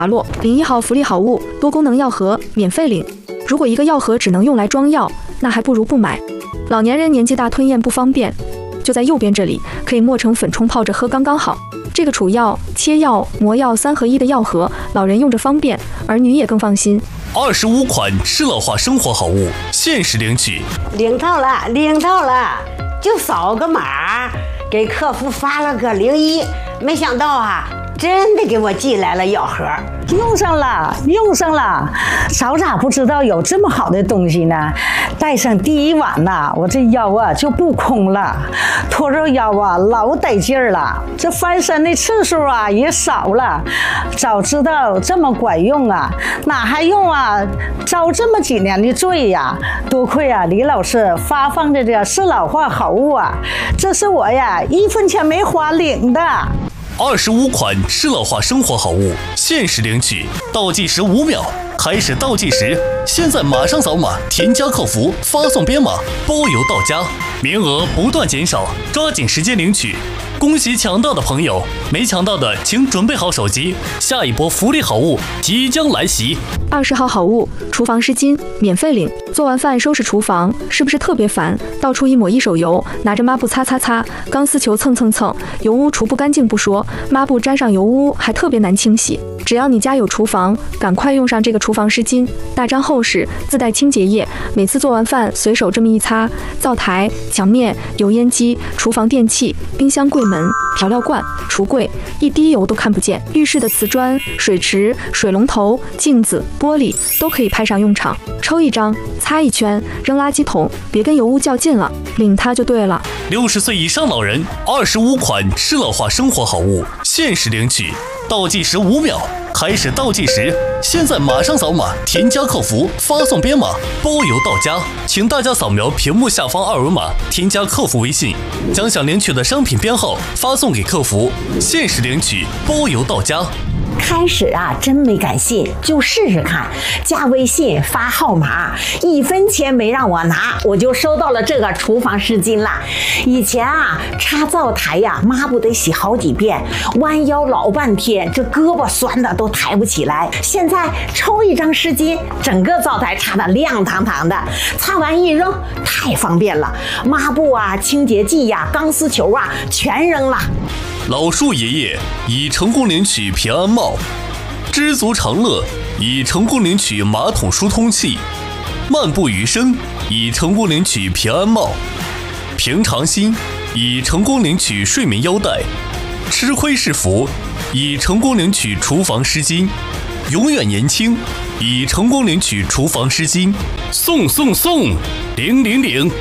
落01号福利好物，多功能药盒免费领。如果一个药盒只能用来装药，那还不如不买。老年人年纪大吞咽不方便，就在右边这里，可以磨成粉冲泡着喝刚刚好。这个储药、切药、磨药3合1的药盒，老人用着方便，儿女也更放心。 25款适老化生活好物，限时领取。 领到了，就扫个码，给客服发了个01，没想到啊，真的给我寄来了药盒。 用上了，早咋不知道有这么好的东西呢？带上第一碗呐，我这腰啊就不空了，拖着腰啊老得劲儿了，这翻身的次数啊也少了。早知道这么管用啊，哪还用啊？遭这么几年的罪呀！多亏啊李老师发放的这适老化好物啊，这是我呀1分钱没花领的。 25款适老化生活好物，限时领取，倒计时5秒，开始倒计时，现在马上扫码添加客服，发送编码，包邮到家，名额不断减少，抓紧时间领取。恭喜抢到的朋友，没抢到的请准备好手机，下一波福利好物即将来袭。 20号好物，厨房湿巾免费领。做完饭收拾厨房，是不是特别烦？到处一抹一手油，拿着抹布擦，钢丝球蹭，油污除不干净不说，抹布沾上油污还特别难清洗。只要你家有厨房，赶快用上这个厨房湿巾，大张厚实，自带清洁液，每次做完饭随手这么一擦，灶台、墙面、油烟机、厨房电器、冰箱柜门、调料罐、橱柜，一滴油都看不见。浴室的瓷砖、水池、水龙头、镜子、玻璃都可以派上用场。抽一张，擦一圈，扔垃圾桶，别跟油污较劲了，领它就对了。 60岁以上老人25款适老化生活好物，限时领取，倒计时5秒，开始倒计时，现在马上扫码添加客服，发送编码，包邮到家。请大家扫描屏幕下方2维码，添加客服微信，将想领取的商品编号发送给客服，限时领取，包邮到家。 开始啊，真没敢信，就试试看。加微信发号码，1分钱没让我拿，我就收到了这个厨房湿巾了。以前啊，擦灶台呀，抹布得洗好几遍，弯腰老半天，这胳膊酸的都抬不起来。现在抽一张湿巾，整个灶台擦得亮堂堂的，擦完一扔，太方便了。抹布啊、清洁剂呀、钢丝球啊，全扔了。 老树爷爷已成功领取平安帽，知足常乐已成功领取马桶疏通器，漫步余生已成功领取平安帽，平常心已成功领取睡眠腰带，吃亏是福已成功领取厨房湿巾，永远年轻已成功领取厨房湿巾，送领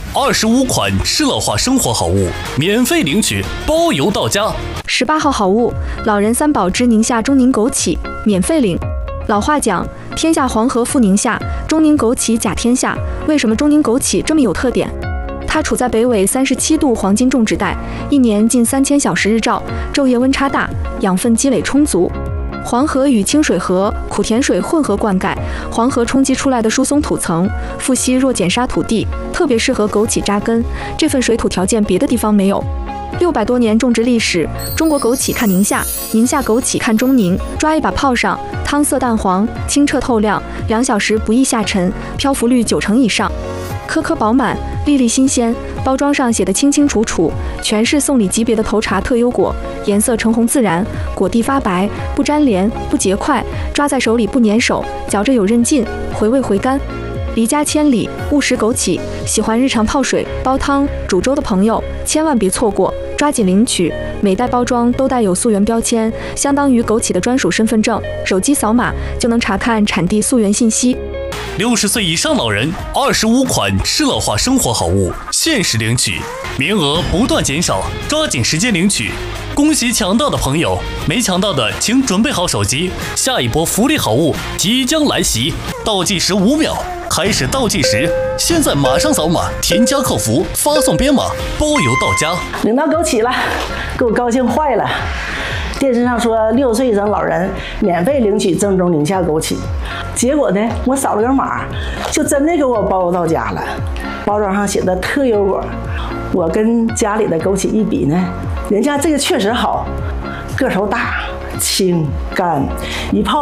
25款适老化生活好物，免费领取，包邮到家。 18号好物，老人3宝之宁夏中宁枸杞，免费领。老话讲，天下黄河赴宁夏，中宁枸杞甲天下。为什么中宁枸杞这么有特点？它处在北纬37度黄金种植带，一年近3000小时日照，昼夜温差大，养分积累充足。黄河与清水河、苦甜水混合灌溉，黄河冲击出来的疏松土层，富硒弱碱沙土地，特别适合枸杞扎根。这份水土条件别的地方没有。600多年种植历史，中国枸杞看宁夏，宁夏枸杞看中宁。抓一把泡上，汤色淡黄，清澈透亮，2小时不易下沉，漂浮率90%以上，颗颗饱满，粒粒新鲜。包装上写的清清楚楚，全是送礼级别的头茶特优果，颜色橙红自然，果蒂发白，不粘连，不结块，抓在手里不粘手，嚼着有韧劲，回味回甘。离家千里，勿食枸杞。喜欢日常泡水、煲汤、煮粥的朋友，千万别错过，抓紧领取。每袋包装都带有溯源标签，相当于枸杞的专属身份证，手机扫码就能查看产地溯源信息。 60岁以上老人25款适老化生活好物，限时领取，名额不断减少，抓紧时间领取。恭喜抢到的朋友，没抢到的请准备好手机，下一波福利好物即将来袭，倒计时5秒，开始倒计时，现在马上扫码添加客服，发送编码，包邮到家。 领到枸杞了，给我高兴坏了。电视上说60岁以上老人免费领取正宗宁夏枸杞，结果呢，我扫了个码，就真的给我包邮到家了。包装上写的特优果，我跟家里的枸杞一比呢，人家这个确实好，个头大、清干，一泡